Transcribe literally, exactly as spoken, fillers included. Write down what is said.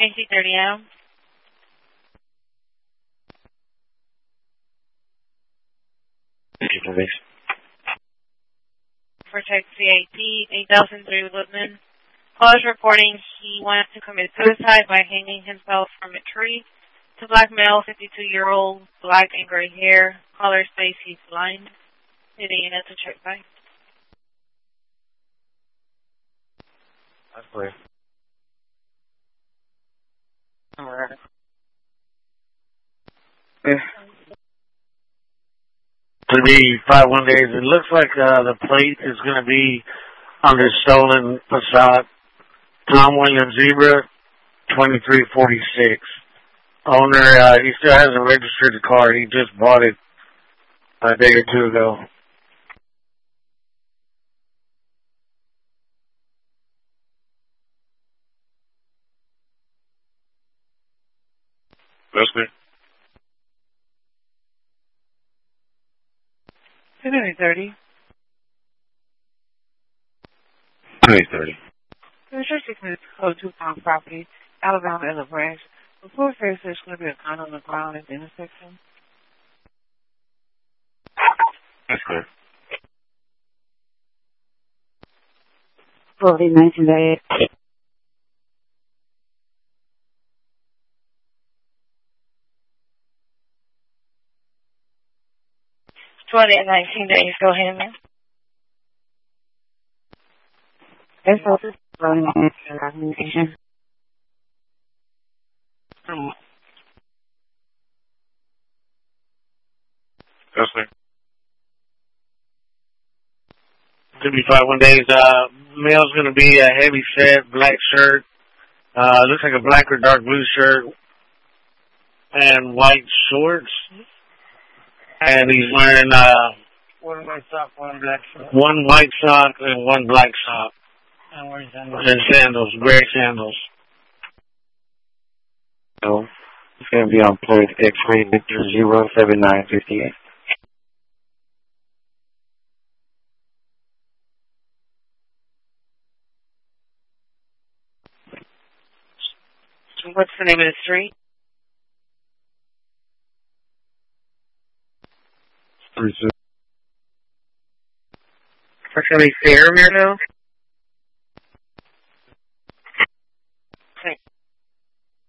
A C thirty M. For check C A T eight thousand three Woodman. Caller is reporting he wants to commit suicide by hanging himself from a tree. It's a black male, fifty-two-year-old, black and gray hair. Caller states he's blind. Needing a unit to check by. That's clear. Alright. Yeah. To be five one days. It looks like uh, the plate is going to be on the stolen Passat Tom Williams Zebra twenty-three forty-six. Owner, uh, he still hasn't registered the car. He just bought it a day or two ago. That's good. twenty thirty. twenty thirty. The restricted is code two pound property, Alabama and La Branch. Before says there's going to be a gun on the ground at the intersection. That's good. Forty nineteen days. Twenty and nineteen days. Go ahead, man. That's also running extra documentation. That's good. To be five one days. Uh, male's going to be a heavy set black shirt. Uh, looks like a black or dark blue shirt and white shorts. And he's wearing uh, One white sock, one black sock. one white sock and one black sock. And wearing sandals. And sandals, gray sandals. So, it's going to be on plate X-ray Victor zero seven nine five eight. What's the name of the street? Three six. Facility Fair, Myrtle?